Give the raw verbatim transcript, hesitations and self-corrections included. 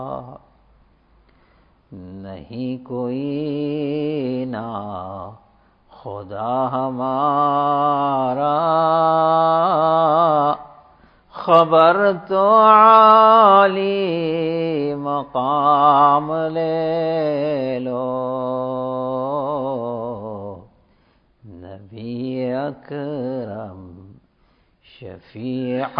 नहीं कोई ना खुदा हमारा, खबर तो आली मकाम ले लो। नबी अकरम शफी